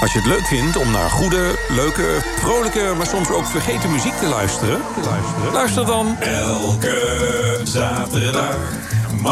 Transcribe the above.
Als je het leuk vindt om naar goede, leuke, vrolijke, maar soms ook vergeten muziek te luisteren, luister dan elke zaterdag